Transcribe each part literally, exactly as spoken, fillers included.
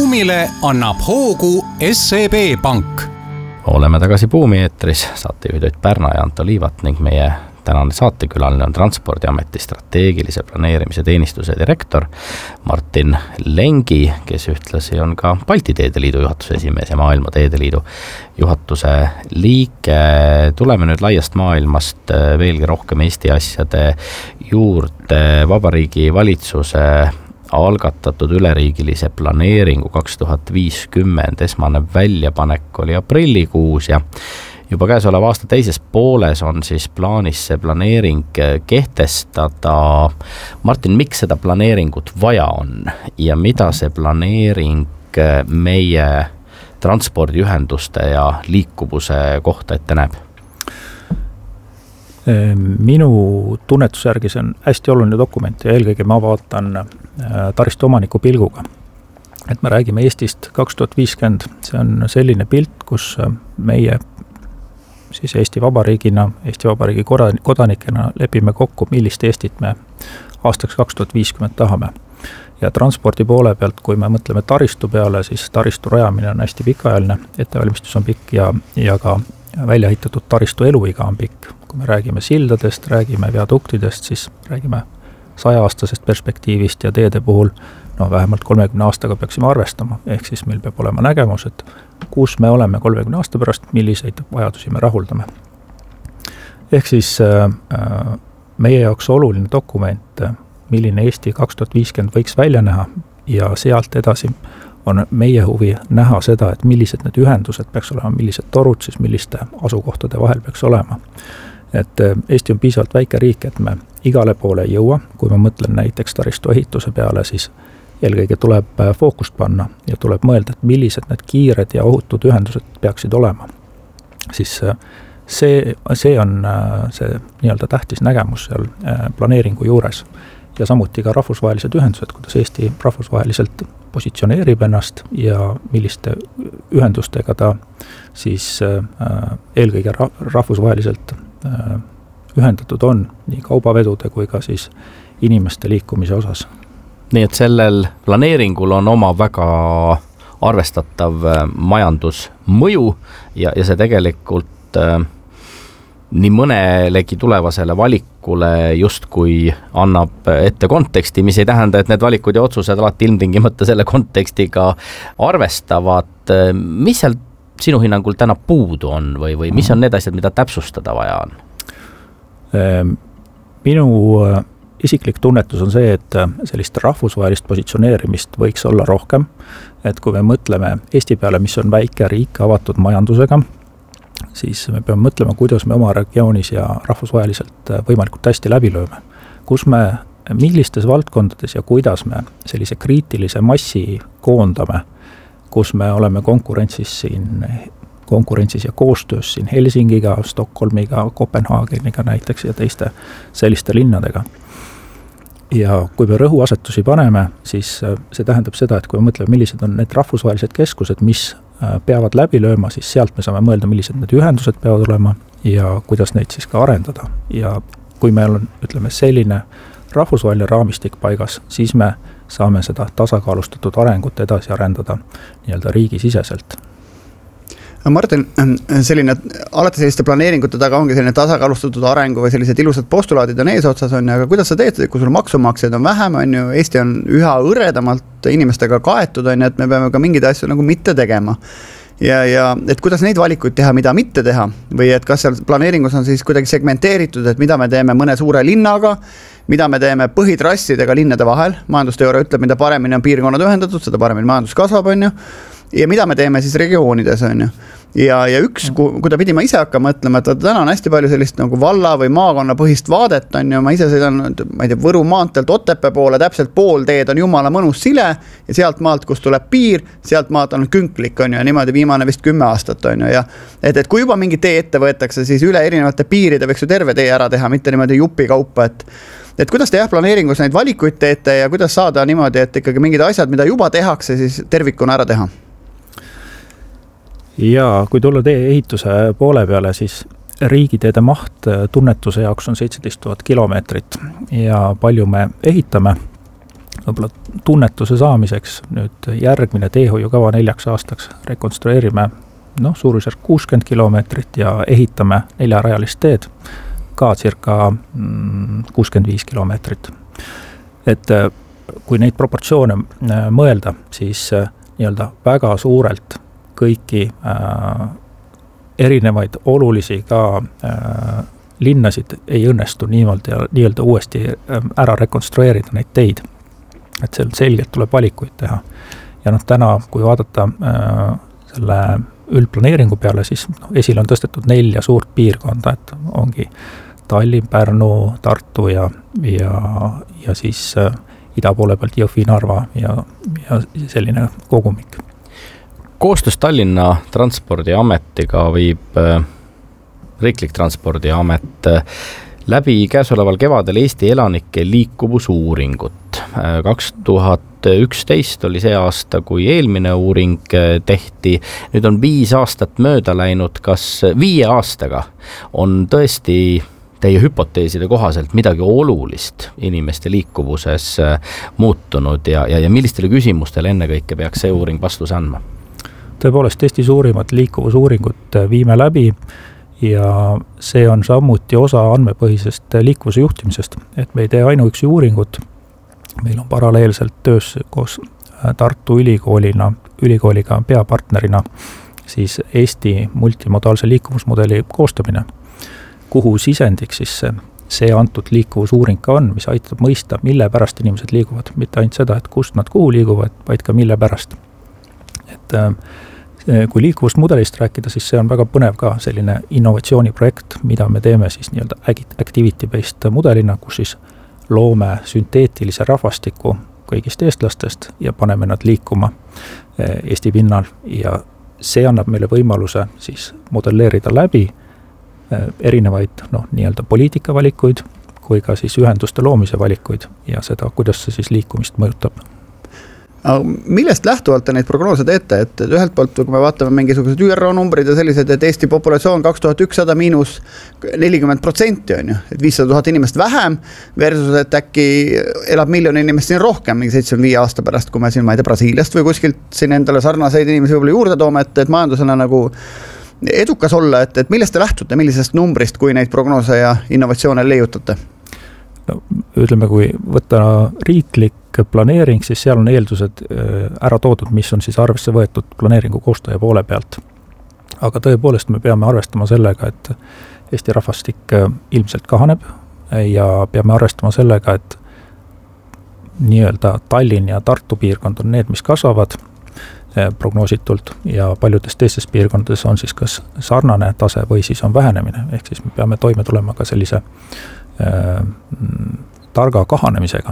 Buumile annab hoogu S E B Pank. Oleme tagasi Buumi eetris, saatejuhid Ott Pärna ja Anto Liivat ning meie tänane saatekülaline on Transpordiameti strateegilise planeerimise teenistuse direktor Martin Lengi, kes ühtlasi on ka Balti Teede Liidu juhatuse esimees ja Maailma Teede Liidu juhatuse liige. Tuleme nüüd laiast maailmast veelgi rohkem Eesti asjade juurde. Vabariigi valitsuse algatatud üleriigilise planeeringu kaks tuhat viiskümmend esmane väljapanek oli aprillikuus ja juba käesoleva aasta teises pooles on siis plaanis see planeering kehtestada. Martin, miks seda planeeringut vaja on ja mida see planeering meie transpordiühenduste ja liikuvuse kohta ette näeb? Minu tunnetuse järgi see on hästi oluline dokument ja eelkõige ma vaatan taristu omaniku pilguga. Et me räägime Eestist kaks tuhat viiskümmend, see on selline pilt, kus meie siis Eesti Vabariigina, Eesti Vabariigi kodanikena lepime kokku, millist Eestit me aastaks kaks tuhat viiskümmend tahame. Ja transpordi poole pealt, kui me mõtleme taristu peale, siis taristu rajamine on hästi pikaajaline, ettevalmistus on pikk ja, ja ka välja ehitatud taristu eluiga on pikk. Kui me räägime sildadest, räägime viaduktidest, siis räägime sajaaastasest perspektiivist ja teede puhul no vähemalt kolmekümne aastaga peaksime arvestama. Ehk siis meil peab olema nägemus, et kus me oleme kolmekümne aasta pärast, milliseid vajadusi me rahuldame. Ehk siis äh, meie jaoks oluline dokument, milline Eesti kaks tuhat viiskümmend võiks välja näha ja sealt edasi on meie huvi näha seda, et millised need ühendused peaks olema, millised torud siis milliste asukohtade vahel peaks olema. Et Eesti on piisavalt väike riik, et me igale poole ei jõua. Kui ma mõtlen näiteks taristu ehituse peale, siis eelkõige tuleb fookust panna ja tuleb mõelda, et millised need kiired ja ohutud ühendused peaksid olema. Siis see, see on see nii-öelda tähtis nägemus seal planeeringu juures ja samuti ka rahvusvahelised ühendused, kuidas Eesti rahvusvaheliselt positsioneerib ennast ja milliste ühendustega ta siis eelkõige rahvusvaheliselt ühendatud on nii kaubavedude kui ka siis inimeste liikumise osas. Nii et sellel planeeringul on oma väga arvestatav majandusmõju ja, ja see tegelikult äh, nii mõnelegi tulevasele valikule justkui annab ette konteksti, mis ei tähenda, et need valikud ja otsused alati ilmtingimata selle kontekstiga arvestavad. Mis seal sinu hinnangul täna puudu on või, või mis on need asjad, mida täpsustada vaja on? Minu isiklik tunnetus on see, et sellist rahvusvahelist positsioneerimist võiks olla rohkem. Et kui me mõtleme Eesti peale, mis on väike riik avatud majandusega, siis me peame mõtlema, kuidas me oma regioonis ja rahvusvaheliselt võimalikult hästi läbi lööme. Kus me, millistes valdkondades ja kuidas me sellise kriitilise massi koondame, kus me oleme konkurentsis siin, konkurentsis ja koostöös siin Helsingiga, Stockholmiga, Kopenhaageniga näiteks ja teiste selliste linnadega. Ja kui me rõhuasetusi paneme, siis see tähendab seda, et kui me mõtleme, millised on need rahvusvahelised keskused, mis peavad läbi lööma, siis sealt me saame mõelda, millised need ühendused peavad olema ja kuidas neid siis ka arendada. Ja kui meil on, ütleme, selline rahvusvaheline raamistik paigas, siis me saame seda tasakaalustatud arengut edasi arendada nii-öelda riigisiseselt. Martin, selline, alati selliste planeeringute taga ongi selline tasakaalustatud arengu või sellised ilusad postulaadid on ees otsas on, aga kuidas sa teed, kui sul maksumaksjaid on vähem, on ju, Eesti on üha õredamalt inimestega kaetud, on ju, et me peame ka mingeid asju nagu mitte tegema. Ja, ja et kuidas neid valikuid teha, mida mitte teha või et kas seal planeeringus on siis kuidagi segmenteeritud, et mida me teeme mõne suure linnaga, mida me teeme põhitrassidega linnade vahel. Majandusteooria ütleb, mida paremini on piirkonnad ühendatud, seda paremini majandus kasvab, on ju. Ja mida me teeme siis regioonides, on ju. Ja, ja üks, kui, kui ta pidi ma ise hakkama mõtlema, et täna on hästi palju sellist nagu valla või maakonna põhist vaadet, on ju, ma ise sõidan, ma ei tea, Võru maantelt Otepää poole, täpselt pool teed on jumala mõnus sile ja sealt maalt, kus tuleb piir, sealt maalt on künklik, on ju, ja niimoodi viimane vist kümme aastat, on ju, ja et, et kui juba mingi tee ette võetakse, siis üle erinevate piiride võiks ju terve tee ära teha, mitte niimoodi jupi kaupa, et et kuidas te jah planeeringus neid valikuid teete ja kuidas saada niimoodi, et ikkagi mingid asjad, mida juba tehakse, siis tervikuna ära teha? Ja kui tulla tee ehituse poole peale, siis riigiteede maht tunnetuse jaoks on seitseteist tuhat kilomeetrit ja palju me ehitame võib-olla tunnetuse saamiseks nüüd järgmine teehoiukava neljaks aastaks rekonstrueerime noh, suurusjärk kuuskümmend kilomeetrit ja ehitame neljarajalist teed ka circa kuuskümmend viis kilomeetrit. Et kui neid proportsioone mõelda, siis nii-öelda väga suurelt kõiki äh, erinevaid olulisi ka äh, linnasid ei õnnestu niimoodi ja nii-öelda uuesti ära rekonstrueerida neid teid. Et seal selgelt tuleb valikuid teha. Ja noh, täna, kui vaadata äh, selle üldplaneeringu peale, siis no, esile on tõstetud nelja suurt piirkonda, et ongi Tallinn, Pärnu, Tartu ja, ja, ja siis äh, ida poole pealt Jõhvi, Narva ja, ja selline kogumik. Koostöös Tallinna Transpordiametiga viib äh, Riiklik Transpordiamet äh, läbi käesoleval kevadel Eesti elanike liikuvusuuringut. Äh, kaks tuhat üksteist oli see aasta, kui eelmine uuring äh, tehti. Nüüd on viis aastat mööda läinud, kas viie aastaga on tõesti teie hüpoteeside kohaselt midagi olulist inimeste liikuvuses muutunud ja, ja, ja millistele küsimustele ennekõike peaks see uuring vastuse andma? Tõepoolest, Eesti suurimat liikuvusuuringut viime läbi ja see on samuti osa andmepõhisest liikuvuse juhtimisest, et me ei tee ainuüksi uuringut, meil on paralleelselt töös koos Tartu Ülikoolina, ülikooliga peapartnerina siis Eesti multimodaalse liikuvusmudeli koostamine, kuhu sisendiks siis see, see antud liikuvusuuring ka on, mis aitab mõista, mille pärast inimesed liiguvad. Mitte ainult seda, et kust nad kuhu liiguvad, vaid ka mille pärast. Et kui liikuvusmudelist rääkida, siis see on väga põnev ka selline innovatsiooniprojekt, mida me teeme siis nii-öelda activity-based mudelina, kus siis loome sünteetilise rahvastiku kõigist eestlastest ja paneme nad liikuma Eesti pinnal ja see annab meile võimaluse siis modelleerida läbi erinevaid noh, nii-öelda poliitikavalikuid kui ka siis ühenduste loomise valikuid ja seda, kuidas see siis liikumist mõjutab. Aga millest lähtuvalt te neid prognoose teete, et ühelt poolt, kui me vaatame mingisugused Ü R O numbrid ja sellised, et Eesti populatsioon kaks tuhat ükssada miinus nelikümmend protsenti on ju, et viissada tuhat inimest vähem versus, et äkki elab miljon inimest siin rohkem mingi seitsekümmend viie aasta pärast, kui me siin, ma ei tea, Brasiiliast või kuskilt siin endale sarnaseid inimesi võib-olla juurde toome, et, et majandusena nagu edukas olla, et, et millest te lähtute, millisest numbrist, kui neid prognoose ja innovatsioone leiutate? No, ütleme, kui võtta riiklik planeering, siis seal on eeldused ära toodud, mis on siis arvesse võetud planeeringu koostaja poole pealt. Aga tõepoolest me peame arvestama sellega, et Eesti rahvastik ilmselt kahaneb ja peame arvestama sellega, et nii-öelda Tallinn ja Tartu piirkond on need, mis kasvavad prognoositult ja paljudes teistes piirkondades on siis kas sarnane tase või siis on vähenemine. Ehk siis me peame toime tulema ka sellise äh, targa kahanemisega.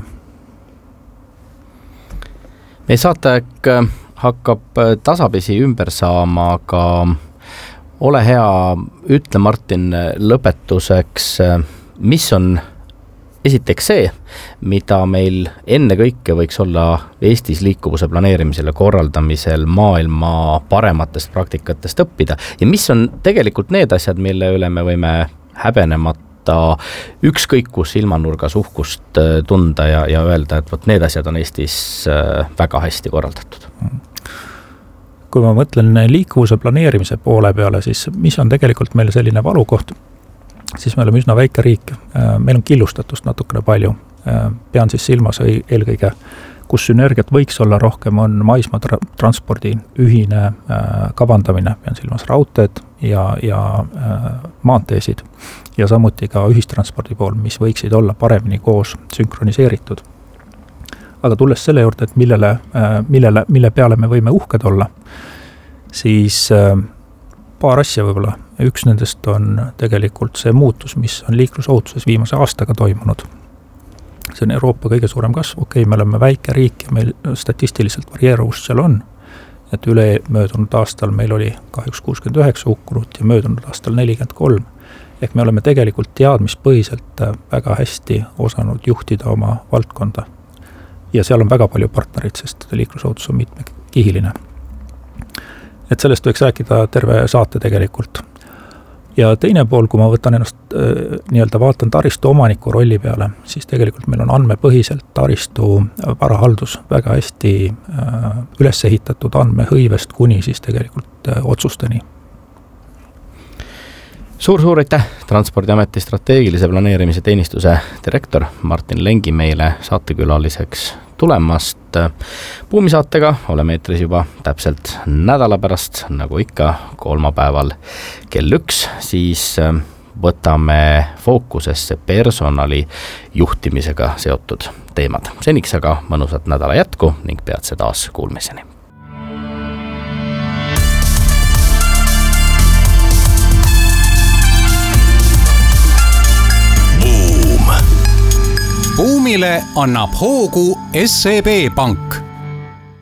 Meie saateaeg hakkab tasapisi ümber saama, aga ole hea, ütle Martin lõpetuseks, mis on esiteks see, mida meil enne kõike võiks olla Eestis liikuvuse planeerimisel ja korraldamisel maailma parematest praktikatest õppida ja mis on tegelikult need asjad, mille üle me võime häbenemata ükskõik kus ilmanurgas uhkust tunda ja, ja öelda, et võt need asjad on Eestis väga hästi korraldatud. Kui ma mõtlen liikuvuse planeerimise poole peale, siis mis on tegelikult meil selline valukoht, siis me oleme üsna väike riik. Meil on killustatust natukene palju. Pean siis silmas eelkõige, kus sünergiat võiks olla rohkem, on maismaa tra- transpordi ühine kavandamine, pean silmas raudteed ja, ja maanteesid ja samuti ka ühistranspordi pool, mis võiksid olla paremini koos sünkroniseeritud. Aga tulles selle juurde, et millele, millele, mille peale me võime uhked olla, siis paar asja võib-olla. Üks nendest on tegelikult see muutus, mis on liiklusohutuses viimase aastaga toimunud. See on Euroopa kõige suurem kasv. Okei, me oleme väike riik ja meil statistiliselt varieeruvust seal on. Et üle möödunud aastal meil oli kahjuks kuuskümmend üheksa hukkunut ja möödunud aastal nelikümmend kolm. Ehk me oleme tegelikult teadmispõhiselt väga hästi osanud juhtida oma valdkonda. Ja seal on väga palju partnerid, sest liiklusohutus on mitmekihiline. Et sellest võiks rääkida terve saate tegelikult. ja teine pool, kui ma võtan ennast äh, nii-öelda vaatan taristu omaniku rolli peale, siis tegelikult meil on andmepõhiselt taristu varahaldus väga hästi äh, üles ehitatud andmehõivest kuni siis tegelikult äh, otsusteni. Suur-suur aitäh, Transpordiameti strateegilise planeerimise teenistuse direktor Martin Lengi meile saatekülaliseks tulemast. Buumisaatega oleme eetris juba täpselt nädala pärast, nagu ikka kolmapäeval kell üks, siis võtame fookusesse personali juhtimisega seotud teemad. Seniks aga mõnusat nädala jätku ning peatse taas kuulmiseni. buumile annab hoogu S E B Pank